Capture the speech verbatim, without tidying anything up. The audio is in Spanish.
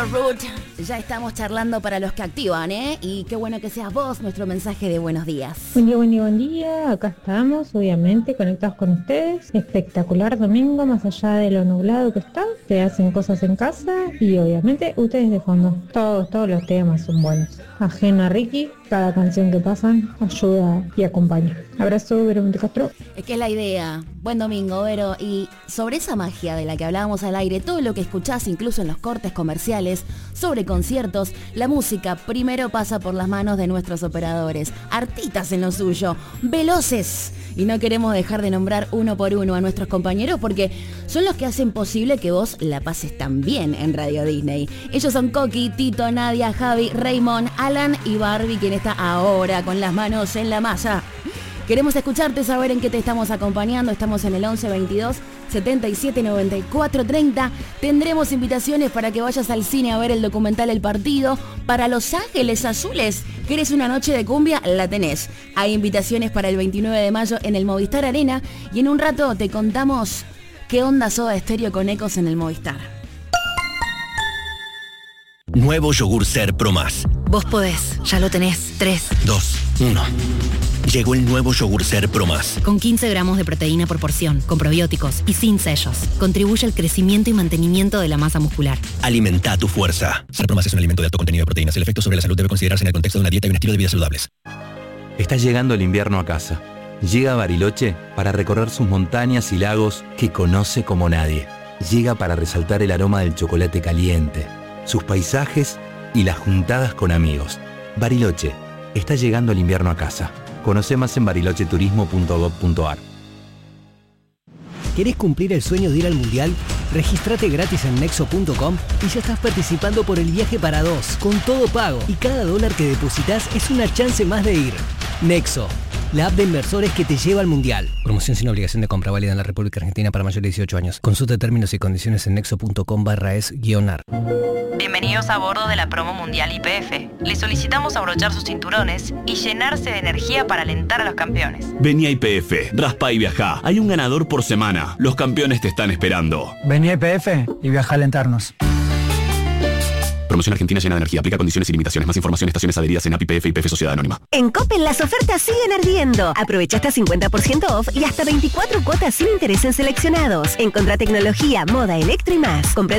Root, ya estamos charlando para los que activan, ¿eh? Y qué bueno que seas vos nuestro mensaje de buenos días. Buen día, buen día, buen día. Acá estamos, obviamente, conectados con ustedes. Espectacular domingo, más allá de lo nublado que está. Se hacen cosas en casa y obviamente ustedes de fondo. Todos, todos los temas son buenos. Ajeno a Ricky, cada canción que pasan ayuda y acompaña. Abrazo, Vero Montecastro. Es que es la idea. Buen domingo, Vero. Y sobre esa magia de la que hablábamos al aire, todo lo que escuchás incluso en los cortes comerciales, sobre conciertos, la música primero pasa por las manos de nuestros operadores. Artistas en lo suyo, veloces. Y no queremos dejar de nombrar uno por uno a nuestros compañeros porque son los que hacen posible que vos la pases tan bien en Radio Disney. Ellos son Coqui, Tito, Nadia, Javi, Raymond, Alan y Barbie, quien está ahora con las manos en la masa. Queremos escucharte, saber en qué te estamos acompañando. Estamos en el once veintidós setenta y siete noventa y cuatro treinta. Tendremos invitaciones para que vayas al cine a ver el documental El Partido. Para Los Ángeles Azules, ¿querés una noche de cumbia? La tenés. Hay invitaciones para el veintinueve de mayo en el Movistar Arena. Y en un rato te contamos qué onda Soda Stereo con ecos en el Movistar. Nuevo yogur Ser Pro Más. Vos podés, ya lo tenés. tres, dos, uno. Llegó el nuevo yogur Ser Pro Más. Con quince gramos de proteína por porción, con probióticos y sin sellos. Contribuye al crecimiento y mantenimiento de la masa muscular. Alimenta tu fuerza. Ser Pro Más es un alimento de alto contenido de proteínas. El efecto sobre la salud debe considerarse en el contexto de una dieta y un estilo de vida saludables. Está llegando el invierno a casa. Llega a Bariloche para recorrer sus montañas y lagos que conoce como nadie. Llega para resaltar el aroma del chocolate caliente, sus paisajes y las juntadas con amigos. Bariloche, está llegando el invierno a casa. Conoce más en bariloche turismo punto gob punto ar. ¿Querés cumplir el sueño de ir al Mundial? Regístrate gratis en nexo punto com y ya estás participando por el viaje para dos, con todo pago. Y cada dólar que depositas es una chance más de ir. Nexo, la app de inversores que te lleva al Mundial. Promoción sin obligación de compra, válida en la República Argentina para mayores de dieciocho años. Consulta términos y condiciones en nexo punto com barra es guión ar. Bienvenidos a bordo de la promo mundial I P F. Les solicitamos abrochar sus cinturones y llenarse de energía para alentar a los campeones. Vení a I P F, raspa y viajá. Hay un ganador por semana. Los campeones te están esperando. Vení a I P F y viaja a alentarnos. Promoción Argentina llena de energía. Aplica condiciones y limitaciones. Más información, estaciones adheridas en A P I P F y P F Sociedad Anónima. En Coppel las ofertas siguen ardiendo. Aprovecha hasta cincuenta por ciento off y hasta veinticuatro cuotas sin interés en seleccionados. Encontrá tecnología, moda, electro y más. Comprende